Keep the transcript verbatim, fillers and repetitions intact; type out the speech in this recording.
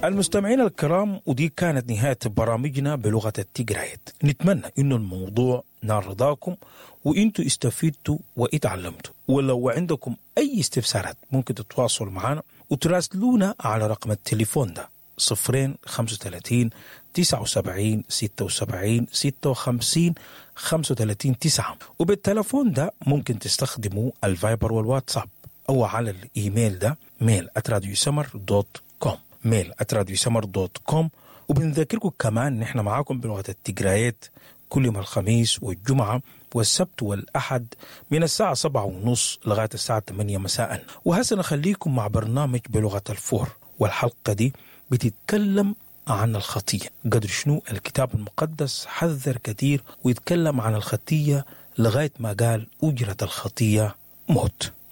المستمعين الكرام، ودي كانت نهاية برامجنا بلغة التجرايت. نتمنى إنه الموضوع نال رضاكم وإنتوا استفدتوا واتعلمتوا. ولو عندكم أي استفسارات ممكن تتواصلوا معنا وتراسلونا على رقم التليفون ده صفرين خمسة وثلاثين تسعة وسبعين ستة وسبعين ستة وخمسين خمسة وثلاثين تسعة. وبالتليفون ده ممكن تستخدموا الفايبر والواتساب أو على الإيميل ده ميل آت راديو سمر دوت كوم ميل آت راديو سمر دوت كوم. وبنذكركم كمان نحن معاكم بلغة التجرايت كل يوم الخميس والجمعة والسبت والأحد من الساعة سبعة ونص لغاية الساعة ثمانية مساء. وهسه نخليكم مع برنامج بلغة الفور، والحلقة دي بتتكلم عن الخطية. قدر شنو الكتاب المقدس حذر كثير ويتكلم عن الخطية لغاية ما قال أجرة الخطية موت.